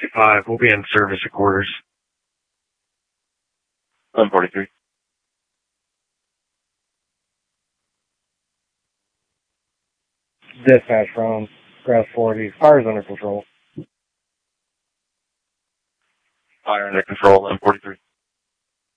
1155. We'll be in service at quarters. 1143. Dispatch from Grass 40. Fire's under control. Fire under control, 1143.